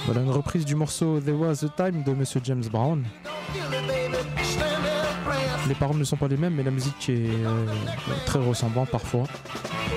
Voilà une reprise du morceau There Was a Time de Monsieur James Brown. Les paroles ne sont pas les mêmes, mais la musique est très ressemblante parfois.